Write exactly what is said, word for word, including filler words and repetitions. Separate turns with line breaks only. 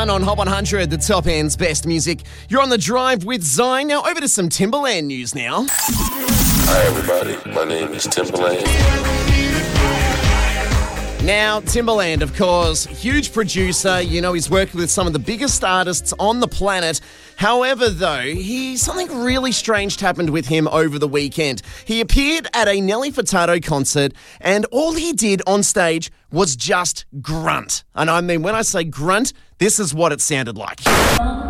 And on Hot one hundred, the top end's best music. You're on the drive with Zine. Now over to some Timbaland news now.
Hi everybody, my name is Timbaland.
Now, Timbaland, of course, huge producer. You know, he's worked with some of the biggest artists on the planet. However, though, he something really strange happened with him over the weekend. He appeared at a Nelly Furtado concert, and all he did on stage was just grunt. And I mean, when I say grunt, this is what it sounded like.